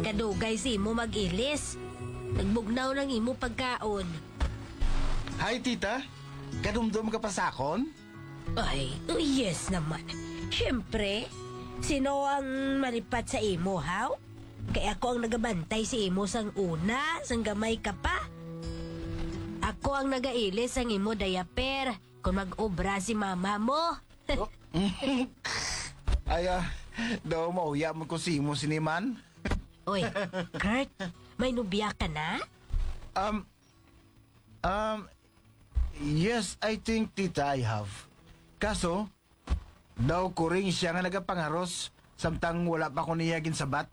nagadugay si imo mag-ilis. Nagbugnaw ng imo pagkaon. Hi, tita. Kadumdum ka pa sakon? Ay, yes naman. Siyempre, sino ang malipat sa imo, haw? Kaya ako ang nagabantay si imo sang una, sang gamay ka pa. Ako ang nagailis sang imo diaper kung mag-obra si mama mo. Ay, daw mauya mo ko si mo siniman. Oy, Kurt, may nubya ka na? Yes, I think, tita, I have. Kaso, daw ko rin siya nga nagapangaros samtang wala pa ko niya ginsabat.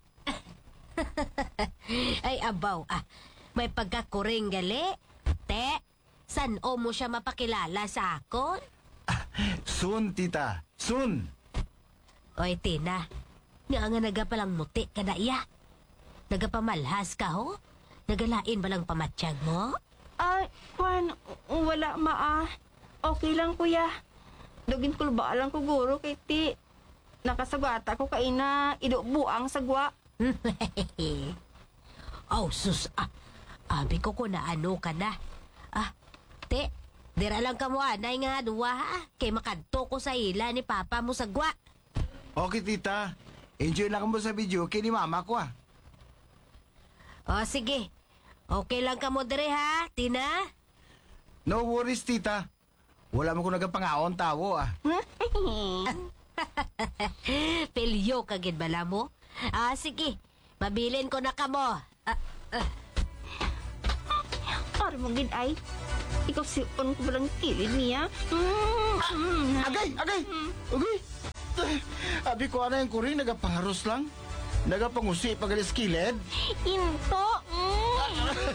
Ay, abaw, may pagkakuring gali. Te, san o mo siya mapakilala sa akon? Soon, tita. Soon. Oy, Tina, nga nagapalang muti ka na iya. Nagapamalhas ka ho? Nagalain ba lang pamatsyag mo? Ay, Juan, wala Okay lang, kuya. Dugin ko ba lang ko guro kay ti. Nakasagwata ko kay na idubuang sagwa. Oh, sus, abi ko na ano ka na. Te, dira lang ka mo anay nga duwa ha. Kay makadto ko sa ila ni papa mo sagwa. Okay, tita. Enjoy na ka mo sa video kay ni mama ko, Oh, sige. Okay lang ka mo dire ha, Tina? No worries, tita. Wala mo ko nagapangaon tawo, Pilyo kagid bala mo? Sige. Mabilin ko na ka mo. Ari mo gid ay. Ikaw si on ko balang kilid niya. Agay! Okay! Abi ko yung kuring nagapangaros lang. Nagapangusi pagalis kilid. Into,